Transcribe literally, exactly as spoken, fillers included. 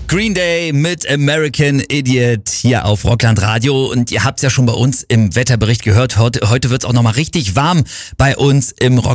Green Day mit American Idiot hier auf Rockland Radio. Und ihr habt es ja schon bei uns im Wetterbericht gehört. Heute, heute wird es auch nochmal richtig warm bei uns im Rock.